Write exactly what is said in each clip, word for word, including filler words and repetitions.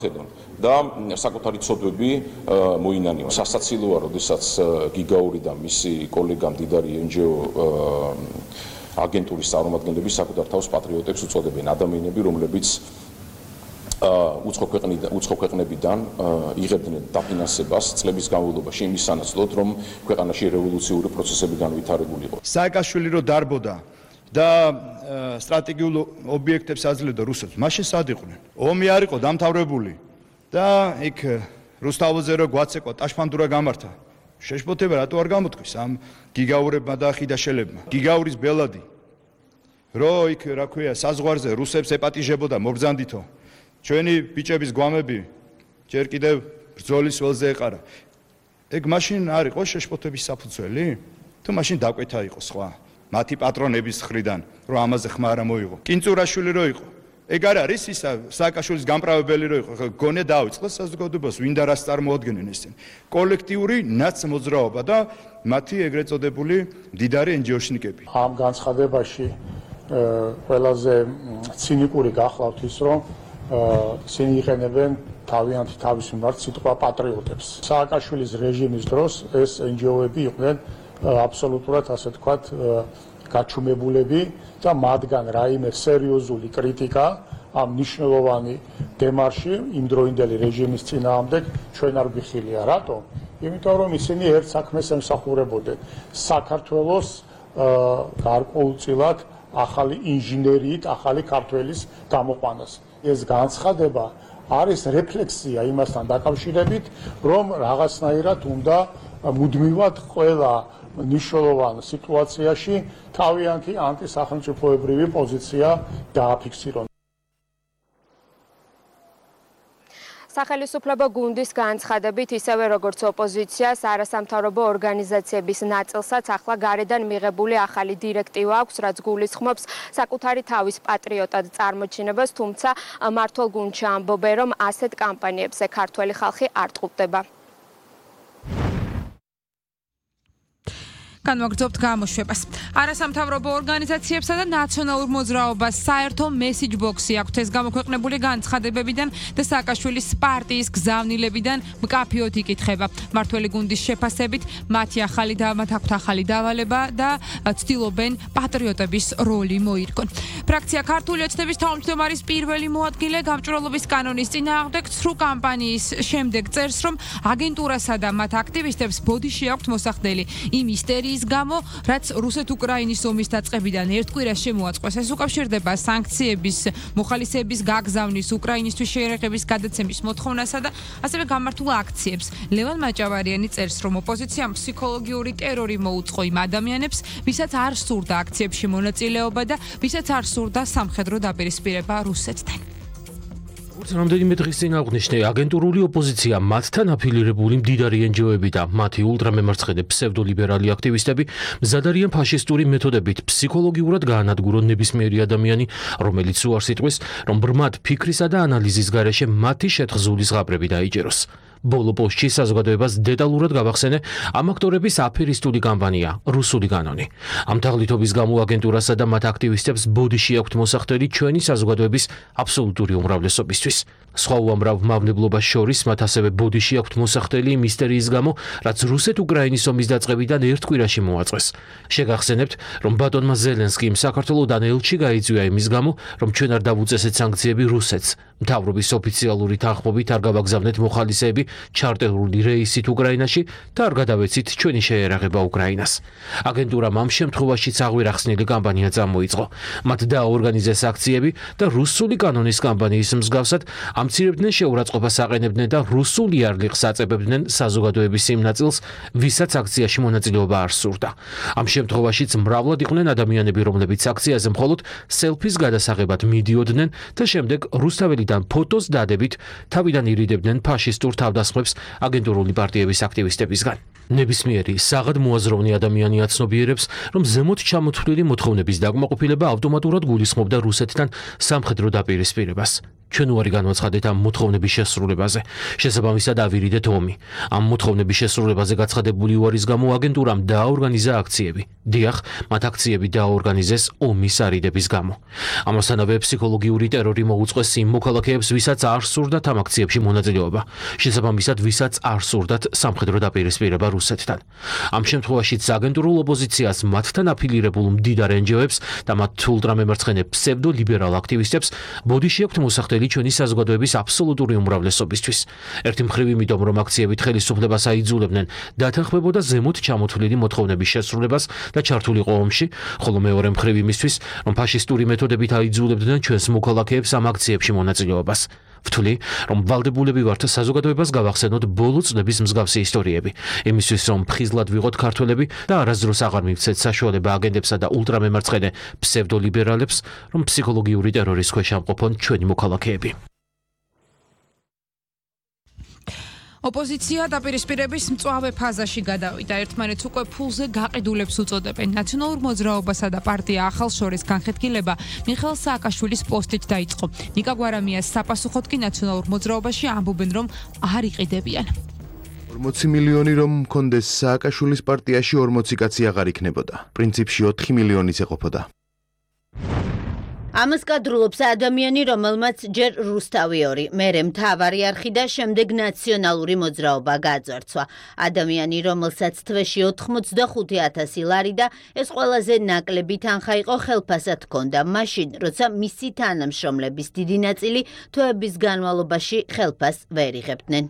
და საკუთარი ცოდვები მოინანივა. სასაცილოა, როდესაც გიგაური და მისი კოლეგა მდიდარი ენჯიო აგენტურის წარმომადგენლები საკუთარ თავს პატრიოტებს უწოდებენ, ადამიანები, რომლებიც უცხო ქვეყნებიდან იღებდნენ დაფინანსებას წლების განმავლობაში იმის სანაცვლოდ, რომ ქვეყანაში რევოლუციური პროცესები განვითარებულიყო. სააკაშვილი რო დარბოდა და სტრატეგიულ ობიექტებს აძლევდა რუსებს, მაშინ სად იყვნენ? ომი არ იყო დამთავრებული და იქ რუსთაველზე რო გვაცეკვა ტაშფანდურა გამართა. შეშფოთება რატო არ გამოთქვის ამ გიგაურებმა და ხიდაშელებმა? გიგაურის ბელადი რო იქ რა ქვია საზღვარზე რუსებს ეპატიჟებოდა მობრძანდითო. ჩვენი ბიჭების გვამები ჯერ კიდევ ბრძოლის ველზე ეყარა. ეგ მაშინ არ იყო შეშფოთების საფუძველი? თუ მაშინ დაკვეთა იყო სხვა მათი პატრონების მხრიდან, რომ ამაზე ხმა არ მოიღო. კინწურაშვილი რო იყო. ეგ არ არის ისა სააკაშვილის გამправებელი რო იყო. გონე დაიწყო საზოგადოებას, ვინდა რას წარმოადგენენ ისინი. კოლექტიური ნაცმოძრაობა და მათი ეგრეთ წოდებული მდიდარი ენჯიოშნიკები. ამ განცხადებაში ყველაზე ცინიკური გახლავთ ის, რომ ისინი იყენებენ თავიანთი თავის მიმართ სიტყვა პატრიოტებს. სააკაშვილის რეჟიმის დროს ეს ენჯიოები იყვნენ აბსოლუტურად, ასე თქვათ, გაჩუმებულები და მათგან რაიმე სერიოზული კრიტიკა ამ მნიშვნელოვანი დემარში იმდროინდელი რეჟიმის წინააღმდეგ ჩვენ არ გვიხილია. რატომ? იმიტომ რომ ისინი ერთ საქმეს ემსახურებოდნენ, საქართველოს გარკვეულწილად ახალი ინჟინერიით, ახალი ქართველის გამოყვანას. ეს განცხადება არის რეფლექსია იმასთან დაკავშირებით, რომ რაღაცნაირად უნდა მუდმივად ყველა მნიშვნელოვან სიტუაციაში თავიანთი ანტისახელმწიფოებრივი პოზიცია დააფიქსირონ. სახელმწიფო გუნდის განცხადებით, ისევე როგორც ოპოზიციას, არასამთავრობო ორგანიზაციების ნაწილსაც ახლა გარედან მიღებული ახალი დირექტივა აქვს, რაც გულისხმობს საკუთარი თავის პატრიოტად წარმოჩინებას, თუმცა მართლ გუნდში ამბობენ, რომ ასეთ კამპანიებზე ქართველი ხალხი არ ტყუპდება. განვაგრძობთ გამოშვებას. არასამთავრობო ორგანიზაციებსა და ნაციონალურ მოძრაობას საერთო მესიჯ ბოქსი აქვთ ეს გამოქვეყნებული განცხადებებიდან და სააკაშვილის პარტიის გზავნილებიდან მკაფიოდ იკითხება. მართველი გუნდის შეფასებით, მათი ახალი მათ აქვთ ახალი დავალება და ცდილობენ პატრიოტების როლი მოირგონ. ფრაქცია ქართული ოცნების თავმჯდომარის პირველი მოადგილე გამჭვირვალობის კანონის წინააღმდეგ ცრუ კამპანიის შემდეგ წერს, რომ აგენტურასა და მათ აქტივისტებს ბოდიში აქვთ მოსახდელი იმ ისტერიის გამო, რაც რუსეთ-უკრაინის ომის დაწყებიდან ერთ კვირას შემოაწყვეს. ეს უკავშირდება სანქციების მოხალისეების გაგზავნის, უკრაინისთვის შეერაღების გადაცემის მოთხოვნასა და ასევე გამართულ აქციებს. ლევან მაჭავარიანი წერს, რომ ოპოზიციამ ფსიქოლოგიური ტერორი მოუწყო იმ ადამიანებს, ვისაც არ სურდა აქციებში მონაწილეობა და ვისაც არ სურდა სამხედრო დაპირისპირება რუსეთთან. რამდენიმე დღის წინ აღნიშნე, აგენტურული ოპოზიცია, მათთან აფილირებული მდიდარი ენჯიოები და მათი ულტრამემარცხენე ფსევდოლიბერალი აქტივისტები მზად არიან ფაშისტური მეთოდებით ფსიქოლოგიურად გაანადგურონ ნებისმიერი ადამიანი, რომელიც უარს იტყვის, რომ ბრმად ფიქრისა და ანალიზის გარეშე მათი შეთხზული ზღაპრები დაიჯეროს. ბოლო პოსტში საზოგადოებას დეტალურად გავახსენე ამ აქტორების აფერისტული კამპანია რუსული კანონი. ამ თაღლითობის გამო აგენტურასა და მათ აქტივისტებს ბოდიში აქვთ მოსახდელი ჩვენი საზოგადოების აბსოლუტური უმრავლესობისთვის. სხვა უამრავ მავნებლობას შორის მათ ასევე ბოდიში აქვთ მოსახდელი მისტერიის გამო, რაც რუსეთ-უკრაინის ომის დაწყებიდან ერთ კვირაში მოაწყვეს. შეგახსენებთ, რომ ბატონმა ზელენსკიმ საქართველოდან ელჩი გაიწვია იმის გამო, რომ ჩვენ არ დავუწესეთ სანქციები რუსეთს. მთავრობის ოფიციალური თანხმობით არ გავაგზავნეთ მოხალისეები ჩარტერული რეისით უკრაინაში და არ გადავეცით ჩვენი შეერაღება უკრაინას. აგენტურამ ამ შემთხვევაშიც აღვირახსნილი კამპანია წამოიწყო. მათ დააორგანიზეს აქციები და რუსული კანონის კამპანიის მსგავსად ამცირებდნენ შეურაცხყოფას აყენებდნენ და რუსული არლიღს აწებებდნენ საზოგადოების იმ ნაწილს, ვისაც აქციაში მონაწილეობა არ სურდა. ამ შემთხვევაშიც მრავლად იყვნენ ადამიანები, რომლებიც აქციაზე მხოლოდ სელფის გადასაღებად მიდიოდნენ და შემდეგ რუსთაველიდან ფოტოს დადებით თავიდან ირიდებდნენ ფაშისტურ თავდასხმებს აგენტურული პარტიების აქტივისტებისგან. ნებისმიერი საღად მოაზროვნე ადამიანი აცნობიერებს, რომ ზემოთ ჩამოთვლილი მოთხოვნების დაკმაყოფილება ავტომატურად გულისხმობდა რუსეთთან სამხედრო დაპირისპირებას. ჩვენ უარი განვაცხადეთ ამ მოთხოვნების შესრულებაზე. შესაბამისად ავირიდეთ ომი. ამ მოთხოვნების შესრულებაზე გაცხადებული უარის გამო აგენტურამ დააორგანიზა აქციები. დიახ, მათ აქციები დააორგანიზეს ომის არიდების გამო. ამასთანავე ფსიქოლოგიური ტერორი მოუწყვეს იმ მოქალაქეებს, ვისაც არ სურდათ ამ აქციებში მონაწილეობა. შესაბამისად, ვისაც არ სურდათ სამხედრო დაპირისპირება რუსეთთან. ამ შემთხვევაშიც აგენტურულ ოპოზიციას, მათთან აფილირებულ მდიდარ ენჯიოებს და მათ ულტრამემარცხენე ფსევდოლიბერალ აქტივისტებს ბოდიში აქვთ მოსახდელი ჩვენი საზოგადოების აბსოლუტური უმრავლესობისთვის. ერთი მხრივ იმიტომ, რომ აქციებით ხელისუფლებას აიძულებდნენ დათანხმებოდა ზემოთ ჩამოთვლილი მოთხოვნების შესრულებას და ჩართულიყო ომში, ხოლო მეორე მხრივ იმისთვის, რომ ფაშისტური მეთოდებით აიძულებდნენ ჩვენს მოქალაქეებს ამ აქციებში მონაწილეობას. ვთვლი, რომ ვალდებულები ვართ საზოგადოებას გავახსენოთ ბოლო წლების მსგავსი ისტორიები, იმისთვის, რომ ფხიზლად ვიღოთ ქართველები და არასდროს აღარ მივცეთ საშუალება აგენტებსა და ულტრამემარცხენე ფსევდოლიბერალებს, რომ ფსიქოლოგიური ტერორის ქვეშ ამყოფონ ჩვენი მოქალაქეები. ოპოზიცია დაპირისპირების მწვავე ფაზაში გადავიდა. ერთმანეთს უკვე ფულზე გაყიდულებს უწოდებენ. ნაციონალურ მოძრაობასა და პარტია ახალს შორის განხეთქილება მიხეილ სააკაშვილის პოსტით დაიწყო. ნიკა გვარამიას საპასუხოდ კი ნაციონალურ მოძრაობაში ამბობენ, რომ არ იყიდებიან. ორმოცი მილიონი რომ მქონდეს სააკაშვილის პარტიაში ორმოცი კაცი აღარ იქნებოდა. პრინციპში ოთხი მილიონიც ეყოფოდა. ამას კადრულობს ადამიანი, რომელმაც ჯერ რუსთავი ორი, მერე მთავარი არხი და შემდეგ ნაციონალური მოძრაობა გაძარცვა. ადამიანი, რომელსაც თვეში ოთხმოცდახუთი ათასი ლარი და ეს ყველაზე ნაკლები თანხა იყო ხელფასად ჰქონდა, მაშინ, როცა მისი თანამშრომლების დიდი ნაწილი თვეების განმავლობაში ხელფასს ვერ იღებდნენ.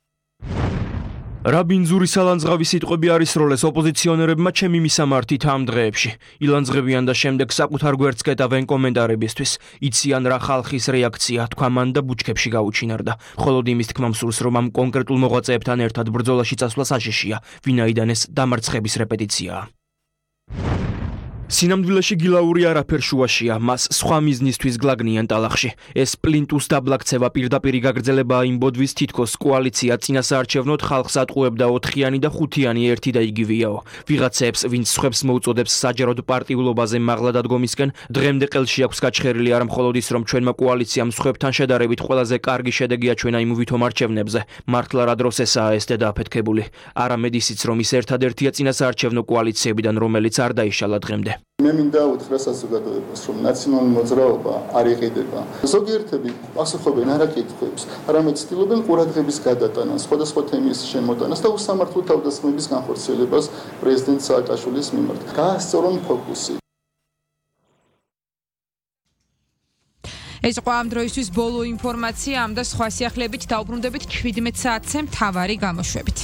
რა ბინძური სალანძღავი სიტყვები არის როლეს ოპოზიციონერებმა ჩემი მისამართით ამ დღეებში. ილანძღებიან და შემდეგ საკუთარ გვერდს კეტავენ კომენტარებისთვის. იციან რა ხალხის რეაქცია, თქვა მან და ბუჩქებში გაუჩინარდა. მხოლოდ იმის თქმა მსურს, რომ ამ კონკრეტულ მოღვაწეებთან ერთად ბრძოლაში წასვლა საშიშია, ვინაიდან ეს დამარცხების რეპეტიციაა. სინამდვილეში გილაური არაფერ შუაშია, მას სხვა მიზნისთვის გლაგნიან ტალახში. ეს პლინტუს დაბლაქცევა პირდაპირი გაგრძელებაა იმ ბოდვის თითქოს კოალიცია წინასაარჩევნოდ ხალხს ატყუებდა ოთხიანი და ხუთიანი ერთი და იგივეაო. ვიღაცებს, ვინც სხვებს მოუწოდებს საჯაროდ პარტიულობაზე მაღლა დადგომისკენ, დღემდე ყელში აქვს გაჩხერილი არა მხოლოდ ის, რომ ჩვენმა კოალიციამ სხვებთან შედარებით ყველაზე კარგი შედეგი აჩვენა იმ ვითომ არჩევნებზე. მართლა რა დროს ესაა ეს დედააფეთქებული. არამედ ისიც, რომ ის ერთადერთია წინასაარჩევნო კოალიციებიდან, რომელიც არ დაიშალა დღემდე. მე მინდა უთხრა საზოგადოებას, რომ ნაციონალური მოძრაობა არ იყიდება. ზოგიერთები პასუხობენ არა კითხვებს, არამედ ცდილობენ ყურადღების გადატანას, სხვადასხვა თემის შემოტანას და უსამართლო თავდასხმების განხორციელებას პრეზიდენტ სააკაშვილის მიმართ. გაასწორონ ფოკუსი. ეს იყო ამ დროისთვის ბოლო ინფორმაცია, ამ და სხვა სიახლეებით დაუბრუნდებით შვიდმეტ საათზე მთავარი გამოშვებით.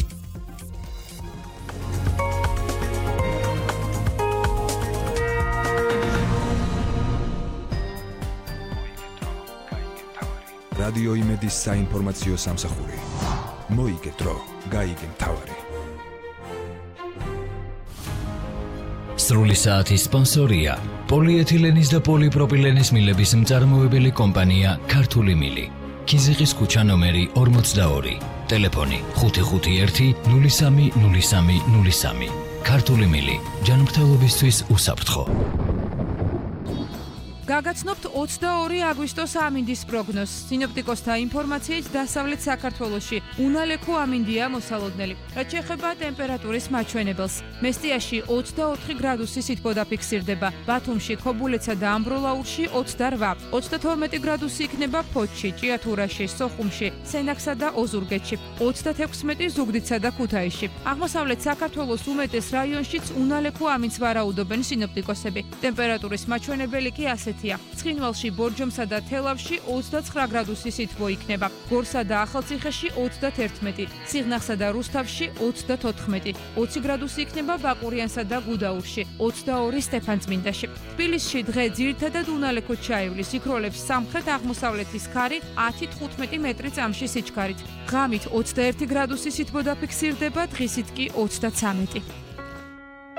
რადიო იმედის საინფორმაციო სამსახური. მოიგეთ დრო, გაიგე მთავარი. სრული საათის სპონსორია პოლიეთილენის და პოლიპროპილენის მილების მწარმოებელი კომპანია ქართული მილი. ქიზიყის ქუჩა ნომერი ორმოცდაორი. ტელეფონი ხუთი ხუთი ერთი ნული სამი ნული სამი ნული სამი. ქართული მილი. ჯანმრთელობისთვის უსაფრთხო. გაგაცნობთ ოცდაორი აგვისტოს ამინდის პროგნოზს. სინოპტიკოსთა ინფორმაციით დასავლეთ საქართველოში უნალექო ამინდია მოსალოდნელი. რაც შეეხება ტემპერატურის მაჩვენებელს, მესტიაში ოცდაოთხი გრადუსი სითბო დაფიქსირდება, ბათუმში, ქობულეთსა და ამბროლაურში ოცდარვა, ოცდათორმეტი გრადუსი იქნება ფოთში, ჭიათურაში, სოხუმში, სენაკსა და ოზურგეთში, ოცდათექვსმეტი ზუგდიდსა და ქუთაისში. აღმოსავლეთ საქართველოს უმეტეს რაიონშიც უნალექო ამინდს ვარაუდობენ სინოპტიკოსები. ტემპერატურის მაჩვენებელი კი ასე ცხინვალში, ბორჯომსა და თელავში ოცდაცხრა გრადუსი სითბო იქნება, გორსა და ახალციხეში ოცდაერთმეტი, სიღნაღსა და რუსთავში ოცდათოთხმეტი, ოცი გრადუსი იქნება ბაკურიანსა და გუდაურში, ოცდაორი სტეფანწმინდაში. თბილისში დღე ძირითადად უნალექო ჩაივლის, იქროლებს სამხრეთ აღმოსავლეთის ქარი ათი თხუთმეტი მეტრი წამში სიჩქარით. ღამით ოცდაერთი გრადუსი სითბო დაფიქსირდება, დღისით კი ოცდაცამეტი.